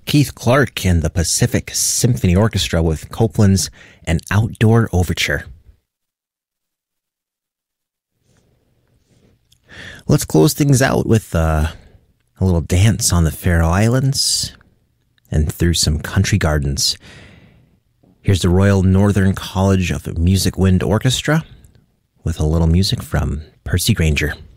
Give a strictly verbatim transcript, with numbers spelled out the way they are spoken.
Keith Clark and the Pacific Symphony Orchestra with Copland's An Outdoor Overture. Let's close things out with uh, a little dance on the Faroe Islands and through some country gardens. Here's the Royal Northern College of Music Wind Orchestra with a little music from Percy Grainger.